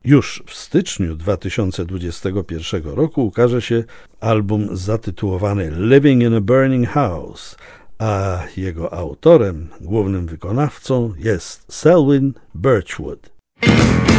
Już w styczniu 2021 roku ukaże się album zatytułowany Living in a Burning House, a jego autorem, głównym wykonawcą jest Selwyn Birchwood.